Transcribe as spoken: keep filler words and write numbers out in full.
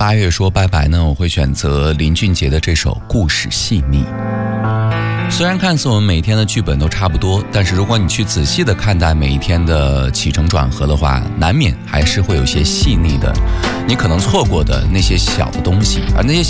八月说拜拜呢，我会选择林俊杰的这首《故事细腻》。虽然看似我们每天的剧本都差不多，但是如果你去仔细的看待每一天的起承转合的话，难免还是会有些细腻的，你可能错过的那些小的东西，而那些